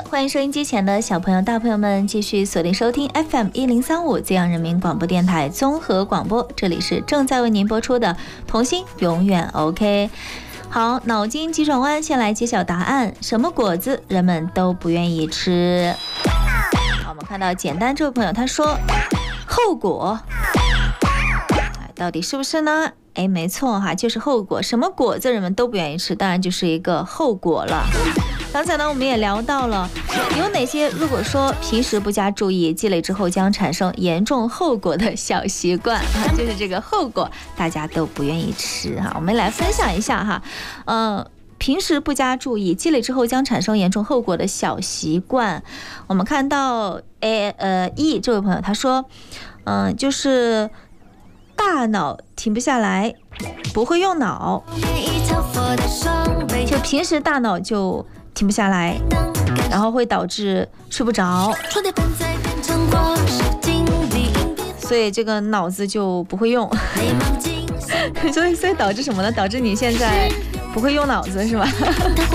欢迎收音机前的小朋友大朋友们继续锁定收听 FM1035 滋阳人民广播电台综合广播，这里是正在为您播出的童心永远 OK。 好，脑筋急转弯，先来揭晓答案。什么果子人们都不愿意吃？好，我们看到简单这位朋友他说后果，到底是不是呢？哎，没错哈，就是后果。什么果子人们都不愿意吃，当然就是一个后果了。刚才呢，我们也聊到了有哪些如果说平时不加注意，积累之后将产生严重后果的小习惯，就是这个后果大家都不愿意吃哈。我们来分享一下哈，平时不加注意，积累之后将产生严重后果的小习惯。我们看到E 这位朋友他说，就是大脑停不下来，不会用脑，就平时大脑就停不下来，然后会导致睡不着，所以这个脑子就不会用所以导致什么呢？导致你现在不会用脑子是吧？